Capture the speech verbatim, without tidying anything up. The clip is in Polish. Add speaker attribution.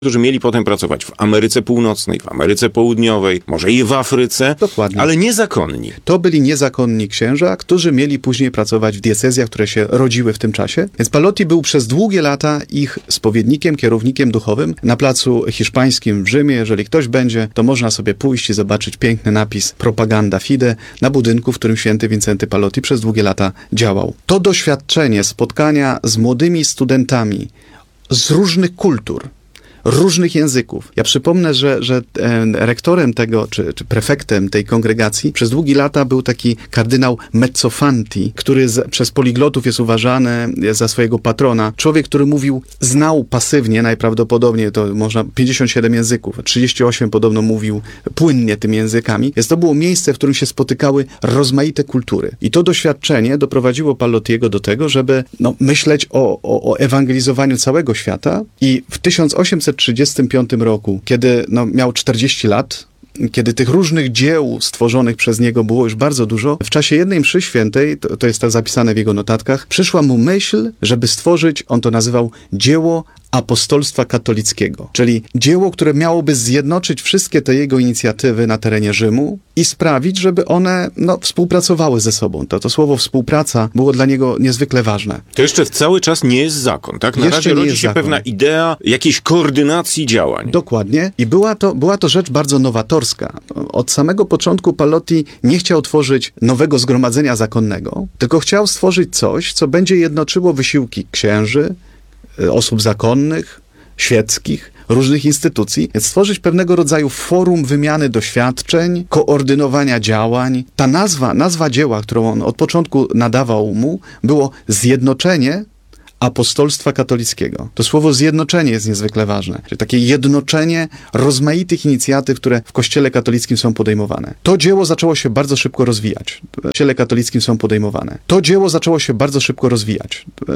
Speaker 1: którzy mieli potem pracować w Ameryce Północnej, w Ameryce Południowej, może i w Afryce,
Speaker 2: Dokładnie.
Speaker 1: ale niezakonni.
Speaker 2: To byli niezakonni księża, którzy mieli później pracować w diecezjach, które się rodziły w tym czasie. Więc Palotti był przez długie lata ich spowiednikiem, kierownikiem duchowym na placu hiszpańskim w Rzymie. Jeżeli ktoś będzie, to można sobie pójść i zobaczyć piękny napis Propaganda Fide na budynku, w którym święty Wincenty Palotti przez długie lata działał. To doświadczenie spotkania z młodymi studentami z różnych kultur, różnych języków. Ja przypomnę, że, że e, rektorem tego, czy, czy prefektem tej kongregacji przez długie lata był taki kardynał Mezzofanti, który z, przez poliglotów jest uważany za swojego patrona. Człowiek, który mówił, znał pasywnie najprawdopodobniej, to można pięćdziesiąt siedem języków, trzydzieści osiem podobno mówił płynnie tymi językami. Więc to było miejsce, w którym się spotykały rozmaite kultury. I to doświadczenie doprowadziło Palottiego do tego, żeby no, myśleć o, o, o ewangelizowaniu całego świata i w tysiąc osiemset trzydziestym piątym roku, kiedy no, miał czterdzieści lat, kiedy tych różnych dzieł stworzonych przez niego było już bardzo dużo, w czasie jednej mszy świętej, to, to jest tak zapisane w jego notatkach, przyszła mu myśl, żeby stworzyć, on to nazywał dzieło apostolstwa katolickiego, czyli dzieło, które miałoby zjednoczyć wszystkie te jego inicjatywy na terenie Rzymu i sprawić, żeby one no, współpracowały ze sobą. To, to słowo współpraca było dla niego niezwykle ważne.
Speaker 1: To jeszcze cały czas nie jest zakon, tak? Na
Speaker 2: Jeszcze
Speaker 1: razie
Speaker 2: nie
Speaker 1: rodzi
Speaker 2: jest
Speaker 1: się
Speaker 2: zakon.
Speaker 1: pewna idea jakiejś koordynacji działań.
Speaker 2: Dokładnie. I była to, była to rzecz bardzo nowatorska. Od samego początku Palotti nie chciał tworzyć nowego zgromadzenia zakonnego, tylko chciał stworzyć coś, co będzie jednoczyło wysiłki księży, osób zakonnych, świeckich, różnych instytucji, więc stworzyć pewnego rodzaju forum wymiany doświadczeń, koordynowania działań. Ta nazwa, nazwa dzieła, którą on od początku nadawał mu, było Zjednoczenie Apostolstwa Katolickiego. To słowo zjednoczenie jest niezwykle ważne. Czyli takie jednoczenie rozmaitych inicjatyw, które w Kościele katolickim są podejmowane. To dzieło zaczęło się bardzo szybko rozwijać. W Kościele katolickim są podejmowane. To dzieło zaczęło się bardzo szybko rozwijać.